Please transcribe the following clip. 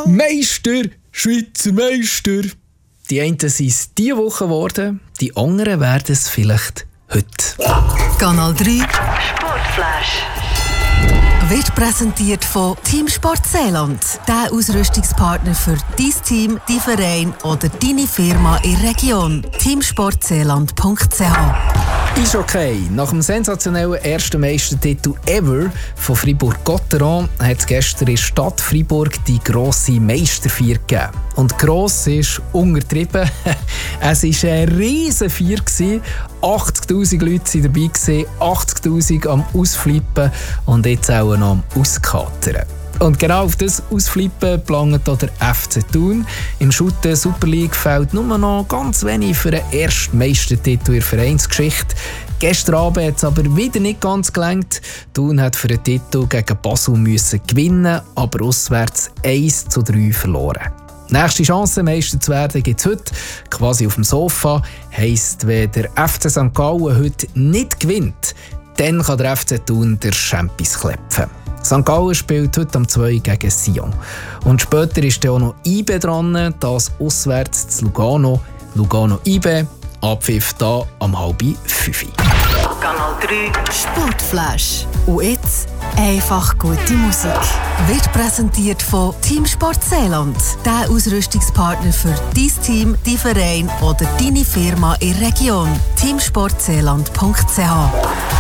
Meister, Schweizer Meister. Die einen sind es diese Woche geworden, die anderen werden es vielleicht heute. Kanal 3 Sportflash wird präsentiert von Team Sport Seeland. Der Ausrüstungspartner für dein Team, dein Verein oder deine Firma in der Region. teamsportseeland.ch. Eishockey. Nach dem sensationellen ersten Meistertitel ever von Fribourg-Gotteron hat es gestern in der Stadt Fribourg die grosse Meisterfeier gegeben. Und gross ist untertrieben. Es war ein riesen Feier. 80'000 Leute waren dabei, 80'000 am Ausflippen und jetzt auch noch am Auskatern. Und genau auf das Ausflippen plangt auch der FC Thun. Im Shooten Super League fehlt nur noch ganz wenig für den ersten Meistertitel in der Vereinsgeschichte. Gestern Abend hat es aber wieder nicht ganz gelangt. Thun hat für den Titel gegen Basel müssen gewinnen, aber auswärts 1:3 verloren. Nächste Chance, Meister zu werden, gibt es heute, quasi auf dem Sofa. Heisst, wenn der FC St. Gallen heute nicht gewinnt, dann kann der FC Thun der Champions klepfen. St. Gallen spielt heute am 2 gegen Sion. Und später ist dann auch noch IB dran, das auswärts zu Lugano. Lugano-IB, Abpfiff da am 4:30. Kanal 3 Sportflash. Und jetzt einfach gute Musik. Wird präsentiert von Team Sport Seeland. Der Ausrüstungspartner für dein Team, dein Verein oder deine Firma in der Region. teamsportseeland.ch.